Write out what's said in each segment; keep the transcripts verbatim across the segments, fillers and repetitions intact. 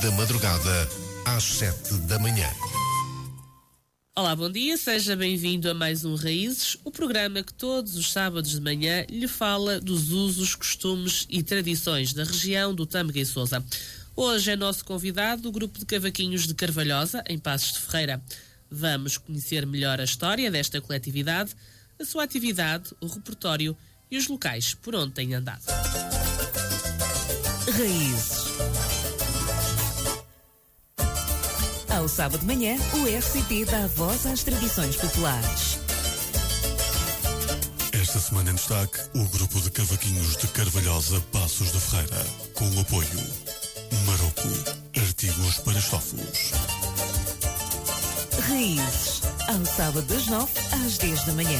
da madrugada às sete da manhã. Olá, bom dia, seja bem-vindo a mais um Raízes, o programa que todos os sábados de manhã lhe fala dos usos, costumes e tradições da região do Tâmega e Sousa. Hoje é nosso convidado o grupo de cavaquinhos de Carvalhosa, em Passos de Ferreira. Vamos conhecer melhor a história desta coletividade, a sua atividade, o repertório e os locais por onde tem andado. Raízes. Ao sábado de manhã, o R C P dá voz às tradições populares. Esta semana em destaque, o grupo de cavaquinhos de Carvalhosa, Passos de Ferreira, com o apoio Maroco, artigos para estofos. Raízes, ao sábado das nove às dez da manhã.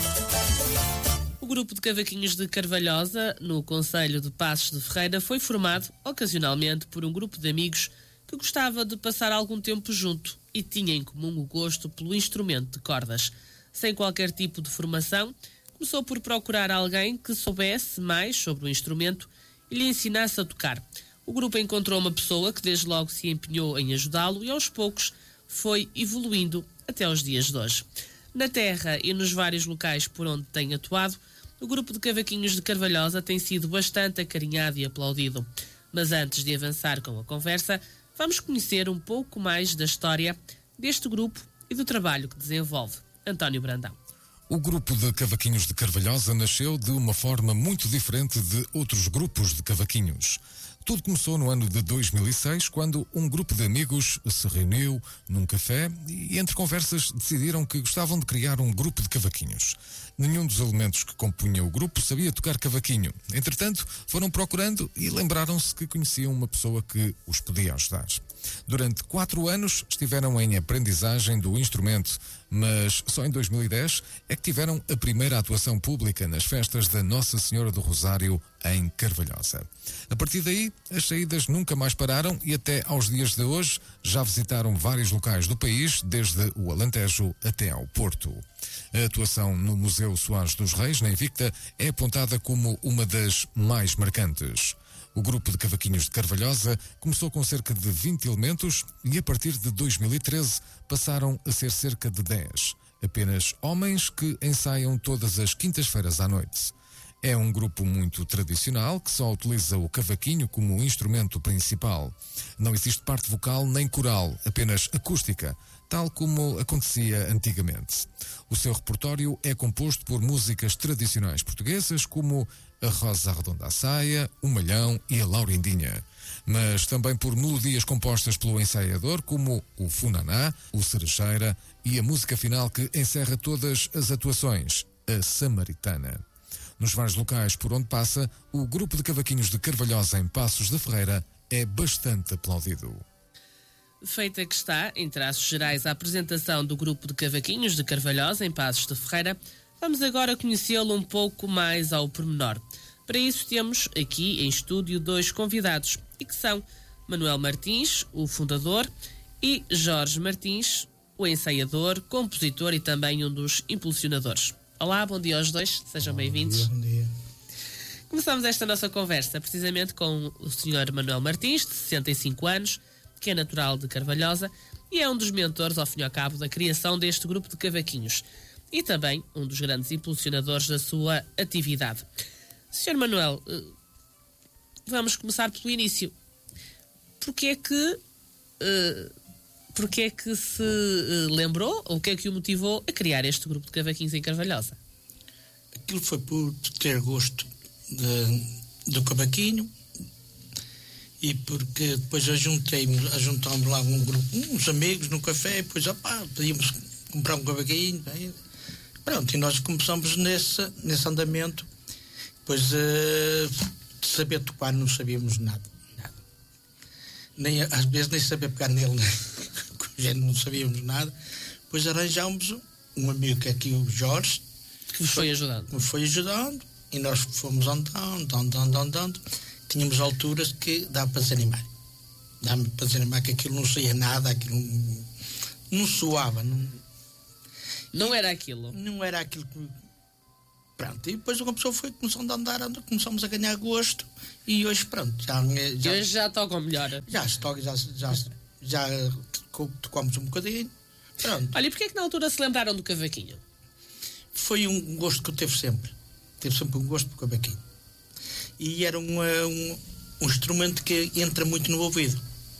O grupo de cavaquinhos de Carvalhosa, no concelho de Passos de Ferreira, foi formado ocasionalmente por um grupo de amigos que gostava de passar algum tempo junto e tinha em comum o gosto pelo instrumento de cordas. Sem qualquer tipo de formação, começou por procurar alguém que soubesse mais sobre o instrumento e lhe ensinasse a tocar. O grupo encontrou uma pessoa que desde logo se empenhou em ajudá-lo e aos poucos foi evoluindo até aos dias de hoje. Na terra e nos vários locais por onde tem atuado, o grupo de cavaquinhos de Carvalhosa tem sido bastante acarinhado e aplaudido. Mas antes de avançar com a conversa, vamos conhecer um pouco mais da história deste grupo e do trabalho que desenvolve. António Brandão. O grupo de cavaquinhos de Carvalhosa nasceu de uma forma muito diferente de outros grupos de cavaquinhos. Tudo começou no ano de dois mil e seis, quando um grupo de amigos se reuniu num café e, entre conversas, decidiram que gostavam de criar um grupo de cavaquinhos. Nenhum dos elementos que compunham o grupo sabia tocar cavaquinho. Entretanto, foram procurando e lembraram-se que conheciam uma pessoa que os podia ajudar. Durante quatro anos estiveram em aprendizagem do instrumento, mas só em dois mil e dez é que tiveram a primeira atuação pública nas festas da Nossa Senhora do Rosário em Carvalhosa. A partir daí, as saídas nunca mais pararam e até aos dias de hoje já visitaram vários locais do país, desde o Alentejo até ao Porto. A atuação no Museu Soares dos Reis, na Invicta, é apontada como uma das mais marcantes. O grupo de cavaquinhos de Carvalhosa começou com cerca de vinte elementos e a partir de dois mil e treze passaram a ser cerca de dez. Apenas homens que ensaiam todas as quintas-feiras à noite. É um grupo muito tradicional que só utiliza o cavaquinho como instrumento principal. Não existe parte vocal nem coral, apenas acústica, tal como acontecia antigamente. O seu repertório é composto por músicas tradicionais portuguesas como a Rosa Arredonda à Saia, o Malhão e a Laurindinha, mas também por melodias compostas pelo ensaiador como o Funaná, o Cerecheira e a música final que encerra todas as atuações, a Samaritana. Nos vários locais por onde passa, o grupo de cavaquinhos de Carvalhosa em Passos de Ferreira é bastante aplaudido. Feita que está, em traços gerais, a apresentação do grupo de cavaquinhos de Carvalhosa em Passos de Ferreira, vamos agora conhecê-lo um pouco mais ao pormenor. Para isso temos aqui em estúdio dois convidados, e que são Manuel Martins, o fundador, e Jorge Martins, o ensaiador, compositor e também um dos impulsionadores. Olá, bom dia aos dois, sejam bem-vindos. Bom dia. Começamos esta nossa conversa precisamente com o senhor Manuel Martins, de sessenta e cinco anos, que é natural de Carvalhosa e é um dos mentores, ao fim e ao cabo, da criação deste grupo de cavaquinhos e também um dos grandes impulsionadores da sua atividade. senhor Manuel, vamos começar pelo início. Porquê é que, porquê é que se lembrou, ou o que é que o motivou a criar este grupo de cavaquinhos em Carvalhosa? Aquilo foi por ter gosto de, do cavaquinho e porque depois ajuntei-me, ajuntámos lá um grupo, uns amigos no café e depois, opá, podíamos comprar um cavaquinho. Aí, pronto, e nós começamos nesse, nesse andamento. Depois uh, de saber tocar não sabíamos nada, nada. Nem, às vezes nem saber pegar nele, né? Já não sabíamos nada. Depois arranjámos um amigo que é aqui, o Jorge, que nos foi ajudando. Que nos foi ajudando e nós fomos andando, andando, andando. Tínhamos alturas que dava para desanimar. Dava para desanimar que aquilo não saía nada, aquilo não, não soava. Não, não era aquilo. Não era aquilo que Pronto, e depois uma pessoa foi começando a andar, começamos a ganhar gosto e hoje pronto, já, já, e hoje já tocam melhor. Já se toca, já, já, já tocamos um bocadinho. Pronto. Olha, e porquê é que na altura se lembraram do cavaquinho? Foi um gosto que eu teve sempre. Teve sempre um gosto por cavaquinho. E era um, um, um instrumento que entra muito no ouvido.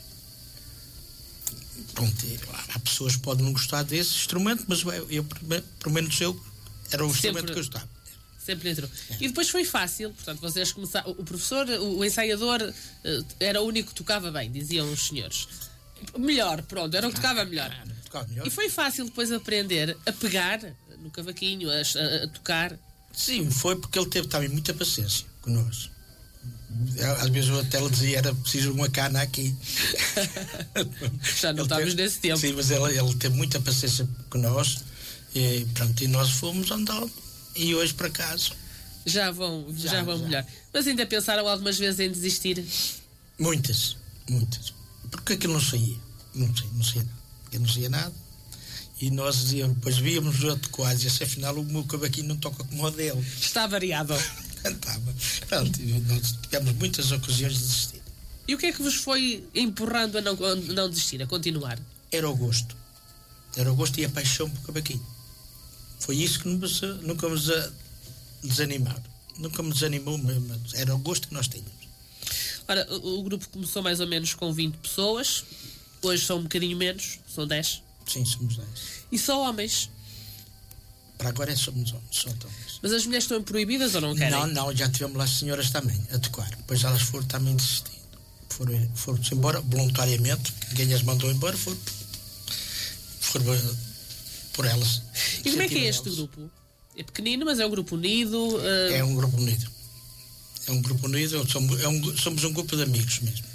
Pronto, há pessoas que podem não gostar desse instrumento, mas eu, eu pelo menos eu, era o instrumento sempre que eu gostava. Sempre entrou. É. E depois foi fácil, portanto, vocês começaram. O professor, o, o ensaiador, era o único que tocava bem, diziam os senhores. Melhor, pronto, era o que tocava melhor. Ah, tocava melhor. E foi fácil depois aprender a pegar no cavaquinho, a, a, a tocar. Sim, foi porque ele teve também muita paciência connosco. Às vezes eu até lhe dizia era preciso uma cana aqui. Já não estávamos nesse tempo. Sim, mas ele, ele teve muita paciência connosco e pronto, e nós fomos andando e hoje por acaso já vão, já, já vão já. melhor. Mas ainda pensaram algumas vezes em desistir? Muitas, muitas. Porque aquilo não saía. Não saía, não saía nada. Aquilo não saía nada. E nós dizíamos, depois víamos o outro quase, e assim, afinal o meu cavaquinho não toca como o dele. Está variado. Estava. Pronto, nós tivemos muitas ocasiões de desistir. E o que é que vos foi empurrando a não, a não desistir, a continuar? Era o gosto. Era o gosto e a paixão por cavaquinho. Foi isso que nos, nunca nos desanimou. Nunca me desanimou, mas era o gosto que nós tínhamos. Ora, o, o grupo começou mais ou menos com vinte pessoas. Hoje são um bocadinho menos, são dez. Sim, somos dez. E só homens? Para agora é somos homens, só homens. Mas as mulheres estão proibidas ou não querem? Não, não, já tivemos lá as senhoras também a tocar. Depois elas foram também desistindo. Foram, foram-se embora voluntariamente. Ninguém as mandou embora, foram, foram por elas. E como é que é este elas. grupo? É pequenino, mas é um grupo unido? Uh... É um grupo unido. É um grupo unido, somos, é um, somos um grupo de amigos mesmo.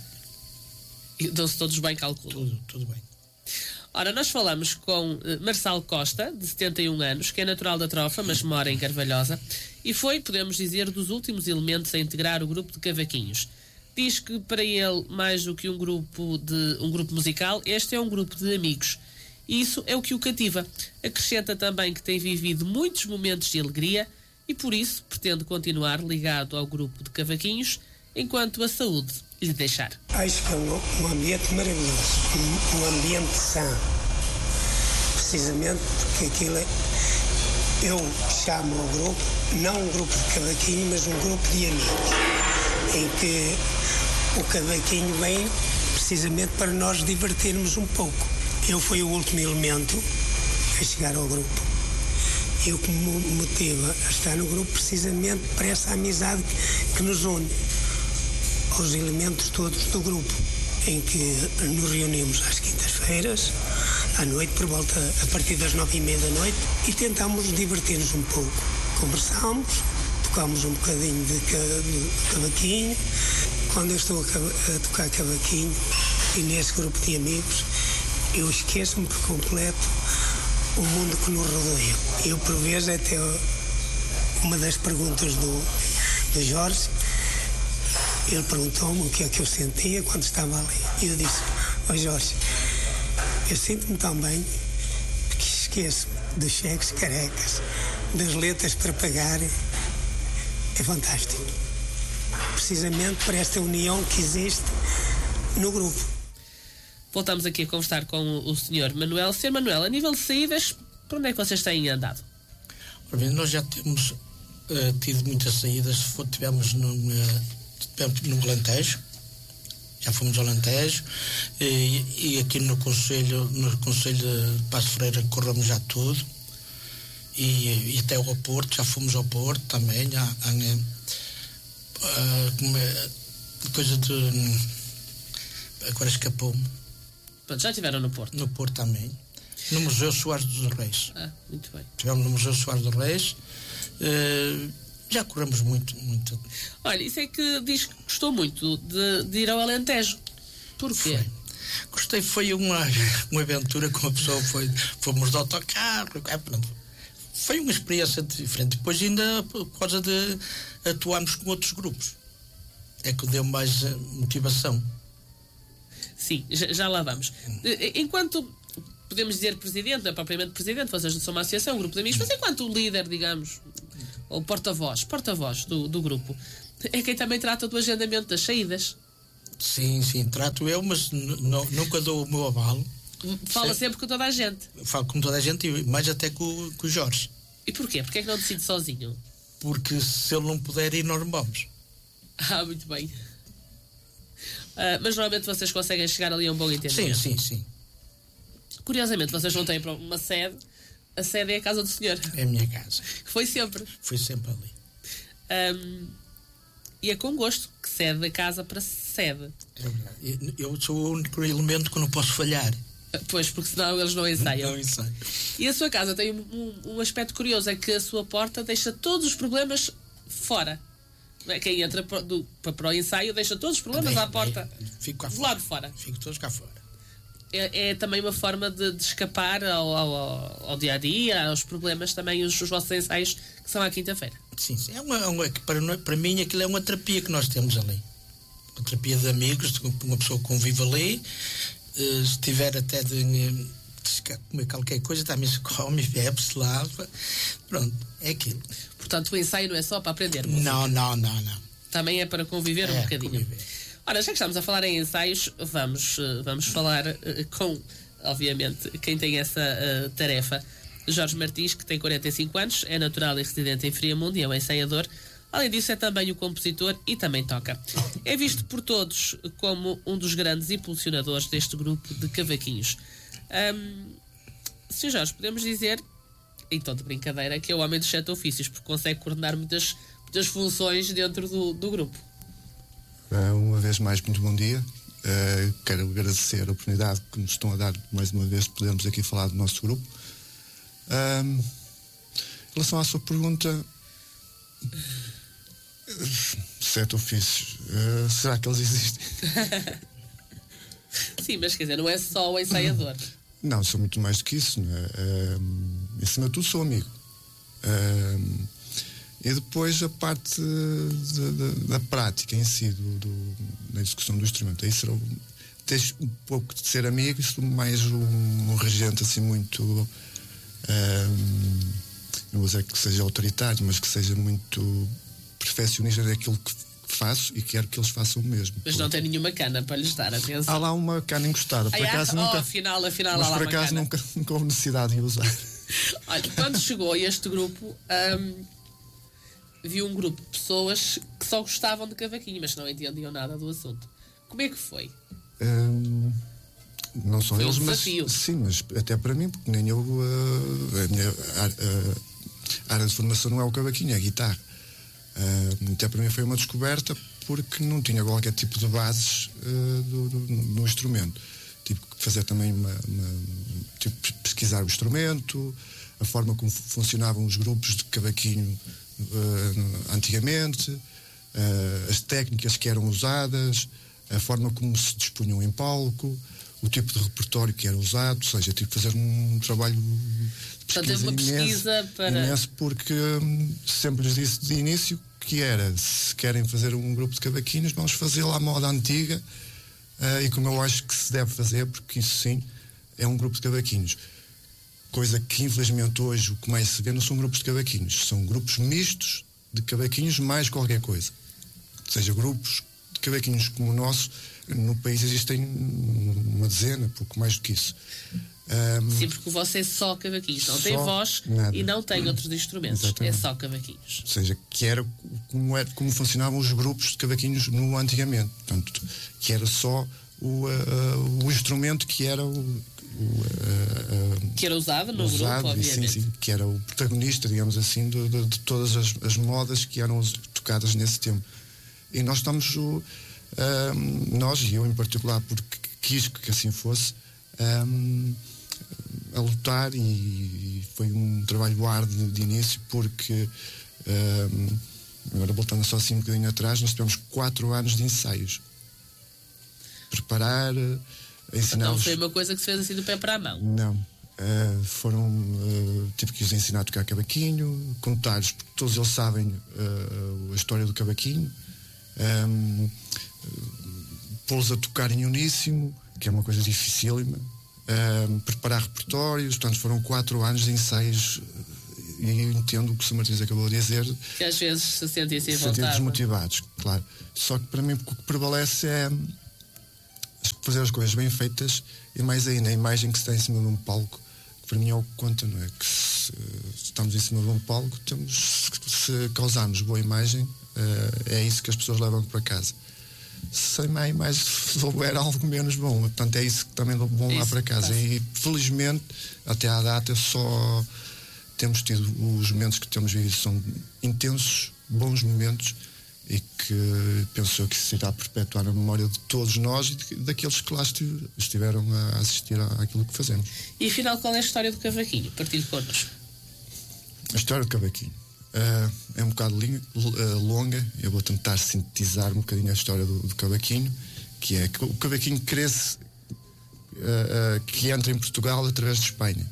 E dão-se todos bem, calculo? Tudo, tudo bem. Ora, nós falamos com Marçal Costa, de setenta e um anos, que é natural da Trofa, mas mora em Carvalhosa, e foi, podemos dizer, dos últimos elementos a integrar o grupo de cavaquinhos. Diz que para ele, mais do que um grupo, de, um grupo musical, este é um grupo de amigos. E isso é o que o cativa. Acrescenta também que tem vivido muitos momentos de alegria e, por isso, pretende continuar ligado ao grupo de cavaquinhos enquanto a saúde lhe deixar. Acho que é um, um ambiente maravilhoso, um, um ambiente sã, precisamente porque aquilo é, eu chamo ao grupo, não um grupo de cavaquinho, mas um grupo de amigos, em que o cavaquinho vem precisamente para nós divertirmos um pouco. Eu fui o último elemento a chegar ao grupo. Eu que me motiva a estar no grupo precisamente para essa amizade que, que nos une aos elementos todos do grupo, em que nos reunimos às quintas-feiras, à noite, por volta, a partir das nove e meia da noite, e tentamos divertir-nos um pouco. Conversamos, tocamos um bocadinho de, de cavaquinho. Quando eu estou a, a tocar cavaquinho, e nesse grupo de amigos, eu esqueço-me por completo o mundo que nos rodeia. Eu, por vezes, até uma das perguntas do, do Jorge, ele perguntou-me o que é que eu sentia quando estava ali. E eu disse, ó oh Jorge, eu sinto-me tão bem que esqueço-me dos cheques carecas, das letras para pagar. É fantástico. Precisamente por esta união que existe no grupo. Voltamos aqui a conversar com o senhor Manuel. senhor Manuel, a nível de saídas, para onde é que vocês têm andado? Nós já temos uh, tido muitas saídas. Tivemos num, uh, tivemos no Alentejo, já fomos ao Alentejo, e, e aqui no Conselho, no Conselho de Passo Ferreira corremos já tudo, e, e até ao Porto, já fomos ao Porto também, há, há, uh, como é, coisa de... agora escapou-me. Pronto, já estiveram no Porto? No Porto também. No Museu Soares dos Reis. Ah, muito bem. Estivemos no Museu Soares dos Reis. Uh, já corremos muito, muito. Olha, isso é que diz que gostou muito de, de ir ao Alentejo. Porquê? Foi. Gostei, foi uma, uma aventura com a pessoa, foi, fomos de autocarro. É, pronto. Foi uma experiência diferente. Depois ainda por causa de atuarmos com outros grupos. É que deu mais motivação. Sim, já, já lá vamos. Enquanto, podemos dizer presidente, não é propriamente presidente, vocês não são uma associação, um grupo de amigos, mas enquanto líder, digamos, ou porta-voz, porta-voz do, do grupo, é quem também trata do agendamento das saídas. Sim, sim, trato eu, mas nunca dou o meu aval. Fala sempre com toda a gente. Falo com toda a gente e mais até com, com o Jorge. E porquê? Porquê é que não decide sozinho? Porque se ele não puder ir, nós não vamos. Ah, muito bem. Uh, mas normalmente vocês conseguem chegar ali a um bom entendimento. Sim, sim, sim. Curiosamente, vocês não têm uma sede. A sede é a casa do senhor. É a minha casa. Foi sempre. Foi sempre ali. Um, e é com gosto que cede a casa para sede. É verdade. Eu sou o único elemento que não posso falhar. Pois, porque senão eles não ensaiam. Não ensaiam. E a sua casa tem um, um, um aspecto curioso, é que a sua porta deixa todos os problemas fora. Quem entra para, do, para o ensaio deixa todos os problemas Deixa, à porta. Fico cá do fora. lado de fora. Fico todos cá fora. É, é também uma forma de, de escapar ao, ao, ao dia a dia, aos problemas também, os, os vossos ensaios que são à quinta-feira. Sim, sim. É uma, é uma, para, para mim aquilo é uma terapia que nós temos ali. Uma terapia de amigos, de uma pessoa que convive ali. Uh, se tiver até de, de comer qualquer coisa, também se come, bebe, se lava. Pronto, é aquilo. Portanto, o ensaio não é só para aprender. Não, não, não, não. Também é para conviver é, um bocadinho. Conviver. Ora, já que estamos a falar em ensaios, vamos, vamos falar uh, com, obviamente, quem tem essa uh, tarefa. Jorge Martins, que tem quarenta e cinco anos, é natural e residente em Friamundo e é um ensaiador. Além disso, é também o compositor e também toca. É visto por todos como um dos grandes impulsionadores deste grupo de cavaquinhos. Um, senhor Jorge, podemos dizer, em tom de brincadeira, que é o homem dos sete ofícios, porque consegue coordenar muitas, muitas funções dentro do, do grupo. Uma vez mais, muito bom dia. Uh, quero agradecer a oportunidade que nos estão a dar mais uma vez de podermos aqui falar do nosso grupo. Um, em relação à sua pergunta, sete ofícios, uh, será que eles existem? Sim, mas quer dizer, não é só o ensaiador. Não, sou muito mais do que isso, não é? Uh, em cima de tudo sou amigo. Uh, e depois a parte de, de, da prática em si, do, do, da execução do instrumento. Aí será tens um pouco de ser amigo e sou mais um, um regente assim muito, uh, não vou dizer que seja autoritário, mas que seja muito perfeccionista daquilo que faço e quero que eles façam o mesmo. Mas não tem nenhuma cana para lhes dar, atenção. Há lá uma cana encostada, por Ai, acaso ah, nunca. Oh, afinal, afinal, mas há lá por uma acaso cana. nunca, nunca houve necessidade de usar. Olha, quando chegou a este grupo, um, viu um grupo de pessoas que só gostavam de cavaquinho, mas não entendiam nada do assunto. Como é que foi? Um, não só foi eles, um mas desafio. Sim, mas até para mim, porque nem eu uh, a minha uh, área de formação não é o cavaquinho, é a guitarra. Uh, até para mim foi uma descoberta porque não tinha qualquer tipo de bases uh, do, do, do instrumento. Tive que fazer também uma, uma tipo, pesquisar o instrumento, a forma como funcionavam os grupos de cavaquinho uh, antigamente, uh, as técnicas que eram usadas, a forma como se dispunham em palco, o tipo de repertório que era usado, ou seja, tive que fazer um trabalho de pesquisa, uma pesquisa imenso, para... imenso porque hum, sempre lhes disse de início que era, se querem fazer um grupo de cavaquinhos, vamos fazê-lo à moda antiga uh, e como eu acho que se deve fazer, porque isso sim é um grupo de cavaquinhos. Coisa que infelizmente hoje o que mais se vê não são grupos de cavaquinhos, são grupos mistos de cavaquinhos mais qualquer coisa. Ou seja, grupos de cavaquinhos como o nosso, no país existem uma dezena, pouco mais do que isso. Um, Sim, porque você é só cavaquinhos, não tem só voz nada. E não tem outros instrumentos. Exatamente. É só cavaquinhos. Ou seja, que era como, era como funcionavam os grupos de cavaquinhos no antigamente. Portanto, que era só o, uh, o instrumento que era o, o uh, uh, que era usado no usado, grupo, obviamente. Sim, sim, que era o protagonista, digamos assim, de, de, de todas as, as modas que eram tocadas nesse tempo. E nós estamos, uh, nós e eu em particular, porque quis que assim fosse, um, a lutar, e foi um trabalho árduo de, de início, porque um, agora voltando só assim um bocadinho atrás, nós tivemos quatro anos de ensaios, preparar, ensinar. Não foi uma coisa que se fez assim do pé para a mão. Não, uh, foram uh, tive que os ensinar a tocar cavaquinho, contar-lhes, porque todos eles sabem uh, a história do cavaquinho, um, pô-los a tocar em uníssono, que é uma coisa dificílima. Um, preparar repertórios, portanto foram quatro anos de ensaios e entendo o que o Sr. Martins acabou de dizer. Que às vezes se sentem assim se sentem voltados. desmotivados, claro. Só que para mim o que prevalece é fazer as coisas bem feitas e mais ainda a imagem que se tem em cima de um palco, que para mim é o que conta, não é? Que se, se estamos em cima de um palco, temos, se causarmos boa imagem, é isso que as pessoas levam para casa. Sem má imagem, se houver algo menos bom, portanto é isso que também vão lá para casa. E felizmente, até à data, só temos tido os momentos que temos vivido, são intensos, bons momentos, e que penso que se irá perpetuar na memória de todos nós e daqueles que lá estiveram a assistir àquilo que fazemos. E afinal, qual é a história do cavaquinho? Partilhe connosco. A história do cavaquinho uh, é um bocado li- uh, longa. Eu vou tentar sintetizar um bocadinho a história do, do cavaquinho, que é que o cavaquinho cresce, uh, uh, que entra em Portugal através de Espanha,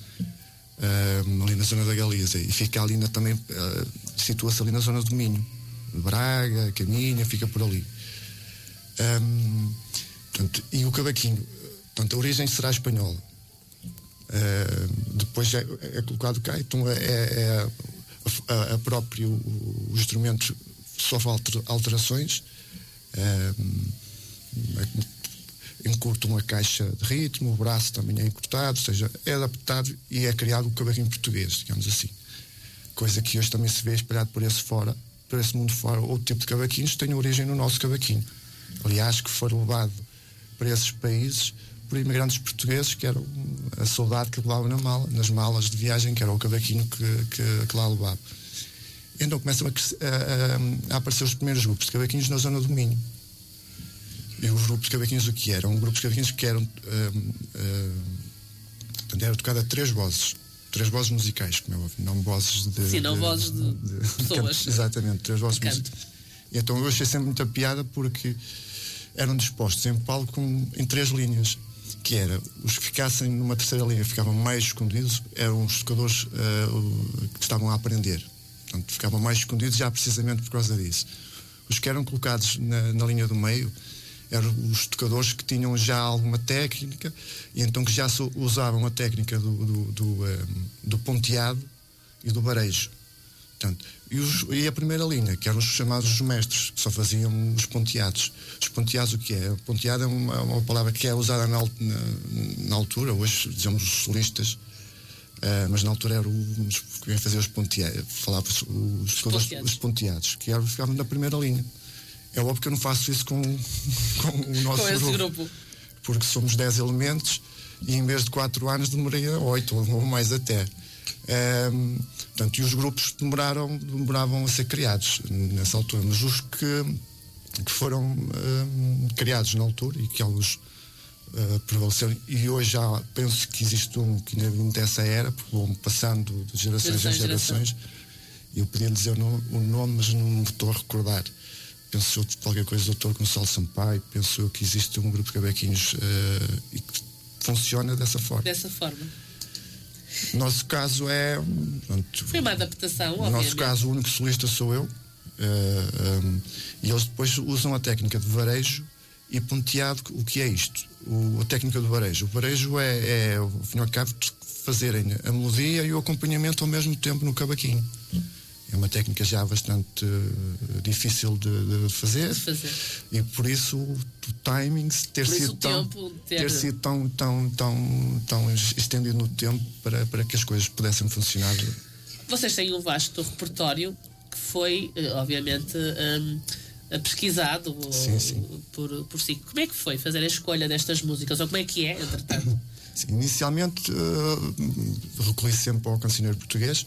uh, ali na zona da Galiza, e fica ali na, também uh, situa-se ali na zona do Minho, Braga, Caminha, fica por ali. Um, portanto, e o cavaquinho, portanto, a origem será espanhola. Uh, depois é, é colocado cá, então é, é a, a próprio o, o instrumento sofre alter, alterações, um, encurtam a caixa de ritmo, o braço também é encurtado, ou seja, é adaptado e é criado o cavaquinho português, digamos assim. Coisa que hoje também se vê espalhado por esse fora, por esse mundo fora. Outro tipo de cavaquinhos tem origem no nosso cavaquinho. Aliás, que foi levado para esses países por imigrantes portugueses, que eram a soldado que levava na mala, nas malas de viagem, que era o cavaquinho que, que, que lá levava. Então começam a, a, a aparecer os primeiros grupos de cavaquinhos na zona do Minho. E os grupos de cavaquinhos o que eram? Grupos de cavaquinhos que eram um, um, era tocado a três vozes. Três vozes musicais, como é óbvio, não vozes de... Sim, não de, vozes de, de, de pessoas. Canto, exatamente, três vozes musicais. E então eu achei sempre muita piada porque eram dispostos em palco em três linhas, que era, os que ficassem numa terceira linha ficavam mais escondidos, eram os tocadores uh, que estavam a aprender. Portanto, ficavam mais escondidos já precisamente por causa disso. Os que eram colocados na, na linha do meio eram os tocadores que tinham já alguma técnica e então que já usavam a técnica do, do, do, um, do ponteado e do varejo. Portanto, e, os, e a primeira linha, que eram os chamados mestres, que só faziam os ponteados. Os ponteados o que é? O ponteado é uma, uma palavra que é usada na, na, na altura, hoje dizemos os solistas, uh, mas na altura era o que ia fazer os ponteados, falava os, os, os, ponteados. os ponteados, que eram, ficavam na primeira linha. É óbvio que eu não faço isso com, com o nosso com esse grupo, grupo, porque somos dez elementos e em vez de quatro anos demorei oito ou mais até. Um, portanto, e os grupos demoraram, demoravam a ser criados nessa altura, mas os que, que foram um, criados na altura e que alguns uh, prevaleceram, e hoje já penso que existe um que ainda vem dessa era, porque vão passando de gerações em gerações. Eu podia dizer o nome, o nome, mas não me estou a recordar. Penso eu de qualquer coisa, doutor Gonçalo Sampaio, penso eu que existe um grupo de cavaquinhos uh, e que funciona dessa forma. Dessa forma. O nosso caso é... Pronto, foi uma adaptação, no obviamente. nosso caso, o único solista sou eu. Uh, um, e eles depois usam a técnica de varejo e ponteado. O que é isto? O, a técnica do varejo. O varejo é, é ao fim e ao cabo, fazerem a melodia e o acompanhamento ao mesmo tempo no cavaquinho. É uma técnica já bastante uh, difícil de, de, fazer, de fazer e por isso o, o timing ter por sido, tão, ter... ter sido tão, tão, tão, tão estendido no tempo para, para que as coisas pudessem funcionar. Vocês têm um vasto repertório que foi, obviamente, um, pesquisado sim, sim. Por, por si. Como é que foi fazer a escolha destas músicas, ou como é que é, entretanto? Sim, inicialmente uh, recolhi sempre ao cancioneiro português.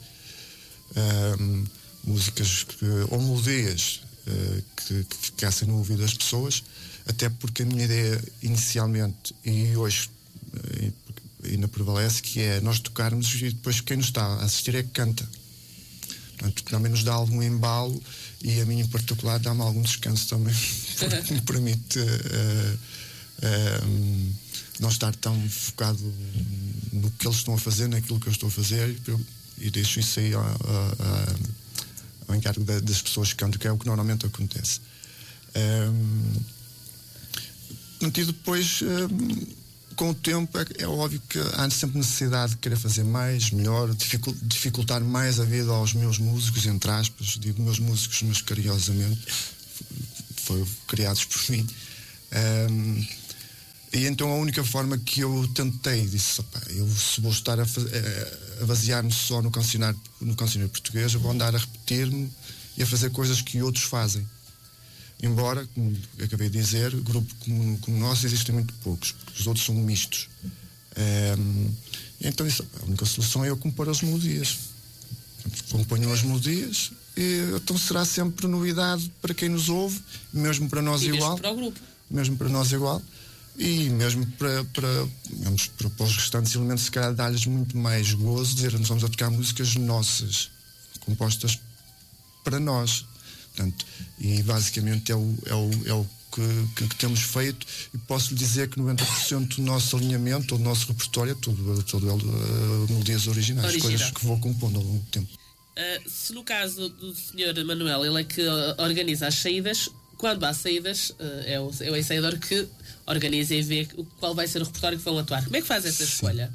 Um, músicas que, ou melodias uh, que, que ficassem no ouvido das pessoas, até porque a minha ideia inicialmente e hoje uh, ainda prevalece, que é nós tocarmos e depois quem nos está a assistir é que canta. Portanto, que também nos dá algum embalo e a mim em particular dá-me algum descanso também, porque me permite uh, uh, não estar tão focado no que eles estão a fazer, naquilo que eu estou a fazer, e deixo isso aí ao, ao, ao encargo da, das pessoas que cantam, que é o que normalmente acontece. Um, e depois um, com o tempo é, é óbvio que há sempre necessidade de querer fazer mais, melhor, dificult, dificultar mais a vida aos meus músicos, entre aspas, digo meus músicos, mas carinhosamente, foram criados por mim. Um, e então a única forma que eu tentei, disse, opa, eu se vou estar a, a basear-me só no cancionário, no cancionário português, eu vou andar a repetir-me e a fazer coisas que outros fazem. Embora, como acabei de dizer, grupo como, como nós existem muito poucos, porque os outros são mistos. Um, então isso, a única solução é eu compor as melodias. Componho as melodias e então será sempre novidade para quem nos ouve, mesmo para nós e igual. Mesmo para o grupo. Mesmo para nós igual. E mesmo para, para, digamos, para, para os restantes elementos, se calhar dar-lhes muito mais gozo, dizer nós vamos a tocar músicas nossas, compostas para nós. Portanto, e basicamente é o, é o, é o que, que, que temos feito, e posso lhe dizer que noventa por cento do nosso alinhamento, ou do nosso repertório, é tudo, tudo uh, melodias originais, Original. Coisas que vou compondo ao longo do tempo. Uh, se no caso do senhor Manuel, ele é que uh, organiza as saídas, quando há saídas, uh, é, o, é o ensaiador que organiza e vê qual vai ser o repertório que vão atuar. Como é que faz essa Sim. escolha?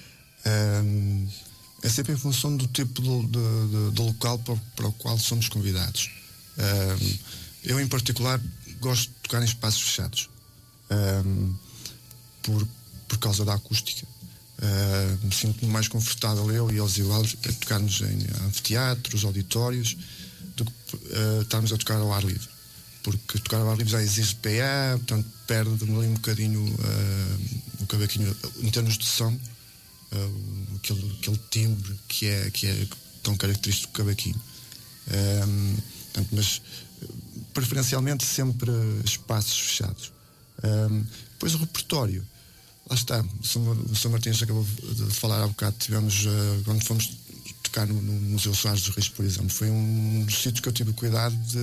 Um, é sempre em função do tipo do, do, do, do local para, para o qual somos convidados. Um, eu em particular gosto de tocar em espaços fechados, um, por, por causa da acústica. Uh, me sinto mais confortável, eu e eles iguais, a tocarmos em anfiteatros, auditórios, do que uh, estarmos a tocar ao ar livre, porque tocar ao ar livre já exige P A, portanto perde ali um bocadinho uh, o cavaquinho em termos de som, uh, aquele, aquele timbre que é, que é tão característico do cavaquinho. Um, portanto, mas preferencialmente sempre espaços fechados. Um, depois o repertório, lá está, o São Martins acabou de falar há bocado, tivemos, uh, quando fomos tocar no, no Museu Soares dos Reis, por exemplo, foi um dos sítios que eu tive o cuidado de,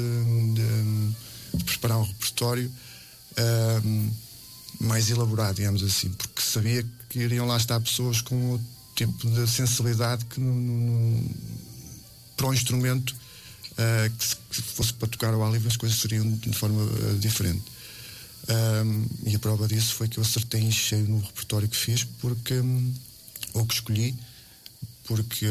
de, de preparar um repertório um, mais elaborado, digamos assim, porque sabia que iriam lá estar pessoas com outro tipo de sensibilidade que no, no, para um instrumento uh, que, se, que fosse para tocar ao ar livre as coisas seriam de forma uh, diferente. Um, e a prova disso foi que eu acertei em cheio no repertório que fiz, porque um, ou que escolhi, porque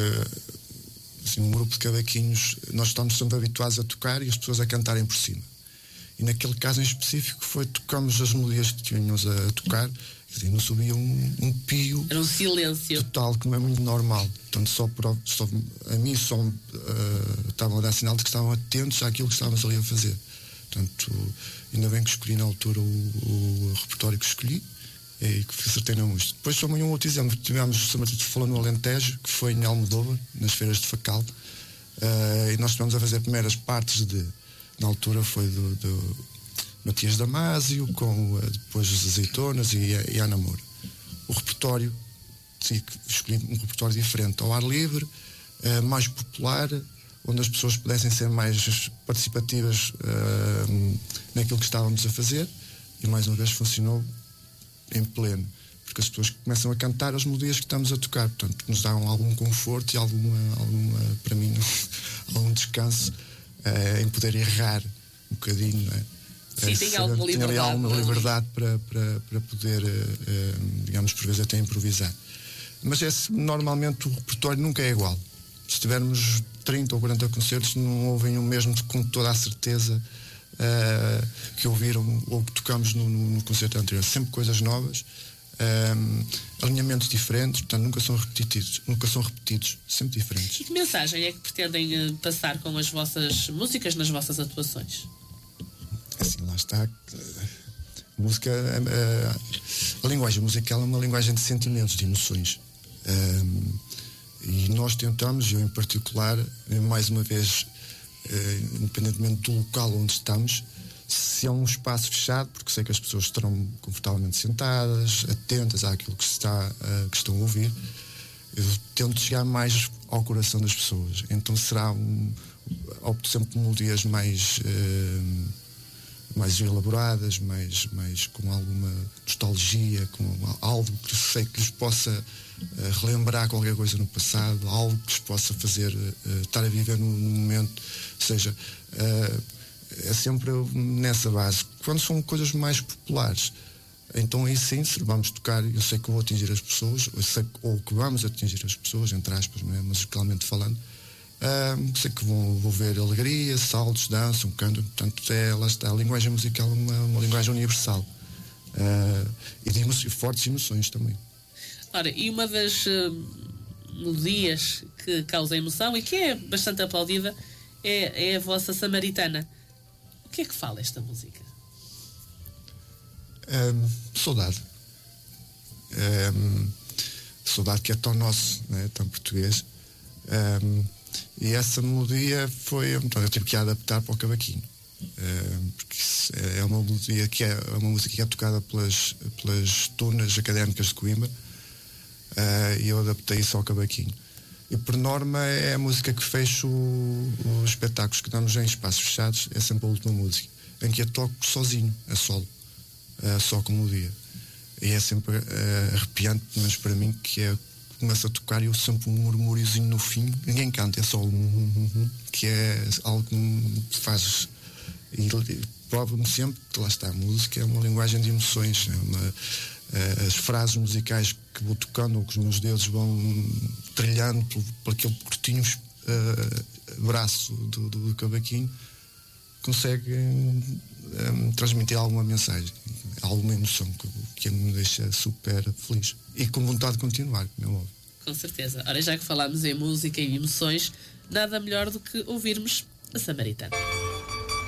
assim, um grupo de cavaquinhos nós estamos sempre habituados a tocar e as pessoas a cantarem por cima, e naquele caso em específico foi tocamos as melodias que tínhamos a, a tocar e não subia um, um pio, era um silêncio total que não é muito normal. Portanto, só, por, só a mim só uh, estavam a dar sinal de que estavam atentos àquilo que estávamos ali a fazer. Portanto, ainda bem que escolhi na altura o, o repertório que escolhi e que acertei na música. Depois só um outro exemplo, tivemos, falando no Alentejo, que foi em Almodóvar, nas feiras de Facal, uh, e nós estivemos a fazer as primeiras partes de, na altura foi do, do Matias Damasio, com uh, depois as Azeitonas e, e a Namor. O repertório, sim, escolhi um repertório diferente, ao ar livre, uh, mais popular, onde as pessoas pudessem ser mais participativas uh, naquilo que estávamos a fazer, e mais uma vez funcionou em pleno, porque as pessoas começam a cantar as melodias que estamos a tocar, portanto nos dão algum conforto e alguma, alguma para mim, algum descanso uh, em poder errar um bocadinho, não é? Sim, tem alguma liberdade, tem alguma liberdade para, para, para poder, uh, uh, digamos, por vezes até improvisar. Mas esse, normalmente o repertório nunca é igual. Se tivermos trinta ou quarenta concertos, não ouvem o mesmo com toda a certeza uh, que ouviram ou que tocamos no, no concerto anterior. Sempre coisas novas, um, alinhamentos diferentes, portanto nunca são repetidos, nunca são repetidos, sempre diferentes. E que mensagem é que pretendem passar com as vossas músicas nas vossas atuações? Assim, lá está. A música, a, a linguagem musical é uma linguagem de sentimentos, de emoções. Um, E nós tentamos, eu em particular, mais uma vez, eh, independentemente do local onde estamos, se é um espaço fechado, porque sei que as pessoas estarão confortavelmente sentadas, atentas àquilo que, está, uh, que estão a ouvir, eu tento chegar mais ao coração das pessoas. Então será um, opto sempre por melodias mais, uh, mais elaboradas, mais, mais com alguma nostalgia, com algo que sei que lhes possa uh, relembrar qualquer coisa no passado, algo que lhes possa fazer uh, estar a viver no, no momento. Ou seja, uh, é sempre nessa base. Quando são coisas mais populares, Então aí sim, se vamos tocar, eu sei que vou atingir as pessoas, eu sei que, ou que vamos atingir as pessoas, entre aspas, não é? Musicalmente falando. Uh, sei que vão, vou ver alegria, saltos, dança, um canto, portanto é, lá está, a linguagem musical é uma, uma linguagem universal uh, e de emo- fortes emoções também. Ora, e uma das uh, melodias que causa emoção e que é bastante aplaudida é, é a vossa Samaritana. O que é que fala esta música? Um, saudade. Um, saudade que é tão nosso, não é? Tão português. Um, E essa melodia foi. Então, eu tive que a adaptar para o cavaquinho. Uh, porque é uma melodia que é uma música que é tocada pelas, pelas tunas académicas de Coimbra. Uh, e eu adaptei isso ao cavaquinho. E por norma é a música que fecha o, os espetáculos que damos em espaços fechados, é sempre a última música, em que eu toco sozinho, a solo, uh, só com melodia. E é sempre uh, arrepiante, mas para mim que é. Começo a tocar e eu sempre um murmúriozinho no fim, ninguém canta, é só um, um, um, um que é algo que me faz e, e prova-me sempre que lá está, a música é uma linguagem de emoções, é uma, uh, as frases musicais que vou tocando ou que os meus dedos vão trilhando por, por aquele curtinho uh, braço do, do, do cavaquinho, conseguem um, transmitir alguma mensagem, alguma emoção que, que me deixa super feliz e com vontade de continuar, meu óbvio. Com certeza. Ora, já que falámos em música e emoções, nada melhor do que ouvirmos a Samaritana.